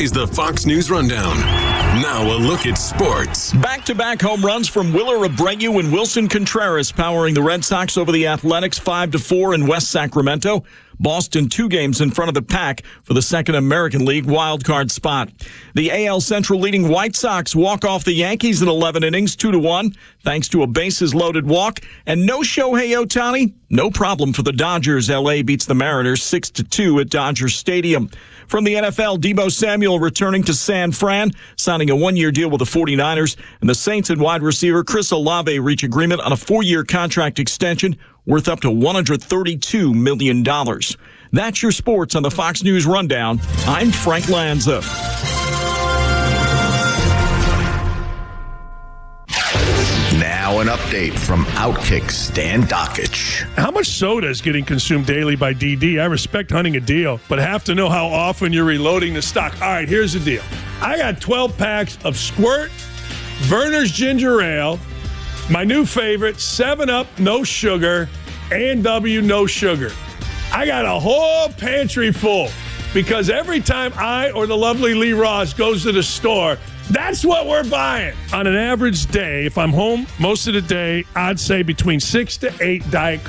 is the Fox News Rundown. Now a look at sports. Back-to-back home runs from Willer Abreu and Wilson Contreras powering the Red Sox over the Athletics 5-4 in West Sacramento. Boston 2 games in front of the Pack for the second American League wildcard spot. The AL Central leading White Sox walk off the Yankees in 11 innings, 2-1, thanks to a bases-loaded walk. And no Shohei Ohtani, no problem for the Dodgers. LA beats the Mariners 6-2 at Dodger Stadium. From the NFL, Deebo Samuel returning to San Fran, signing a 1-year deal with the 49ers. And the Saints and wide receiver Chris Olave reach agreement on a 4-year contract extension worth up to $132 million. That's your sports on the Fox News Rundown. I'm Frank Lanza. Now an update from Outkick Stan Dockich. How much soda is getting consumed daily by DD? I respect hunting a deal, but I have to know how often you're reloading the stock. All right, here's the deal. I got 12 packs of Squirt, Verner's Ginger Ale, my new favorite, 7-Up, no sugar, A&W, no sugar. I got a whole pantry full because every time I or the lovely Lee Ross goes to the store, that's what we're buying. On an average day, if I'm home most of the day, I'd say between 6 to 8 Diet